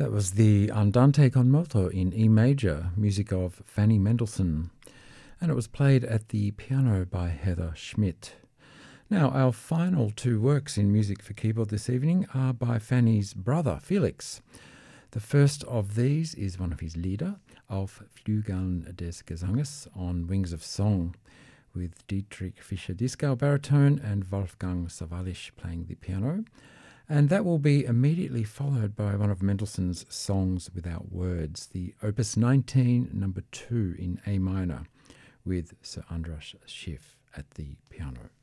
That was the Andante con moto in E major, music of Fanny Mendelssohn, and it was played at the piano by Heather Schmidt. Now, our final two works in music for keyboard this evening are by Fanny's brother, Felix. The first of these is one of his Lieder, Auf Flügeln des Gesanges, on Wings of Song, with Dietrich Fischer-Dieskau baritone and Wolfgang Sawallisch playing the piano. And that will be immediately followed by one of Mendelssohn's Songs Without Words, the Opus 19, number 2 in A minor, with Sir Andras Schiff at the piano.